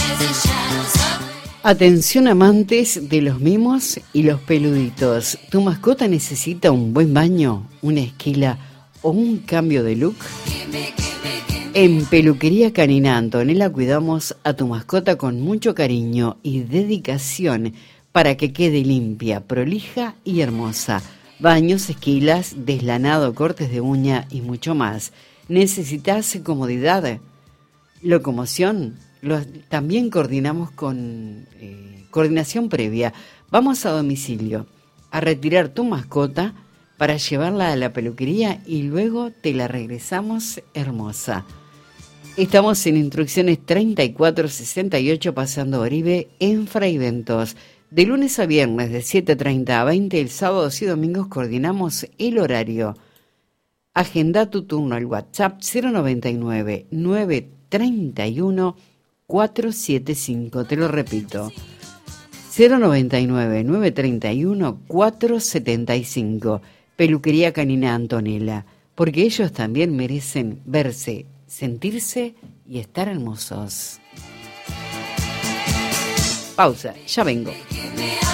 Atención amantes de los mimos y los peluditos. ¿Tu mascota necesita un buen baño, una esquila o un cambio de look? En Peluquería Canina Antonella cuidamos a tu mascota con mucho cariño y dedicación para que quede limpia, prolija y hermosa. Baños, esquilas, deslanado, cortes de uña y mucho más. ¿Necesitas comodidad? Locomoción. También coordinamos con coordinación previa. Vamos a domicilio a retirar tu mascota para llevarla a la peluquería y luego te la regresamos hermosa. Estamos en Instrucciones 3468 pasando Oribe en Fraiventos. De lunes a viernes de 7:30 a 20, el sábados y domingos coordinamos el horario. Agenda tu turno al WhatsApp 099 931 475, te lo repito, 099 931 475, Peluquería Canina Antonella, porque ellos también merecen verse, sentirse y estar hermosos. Pausa, ya vengo.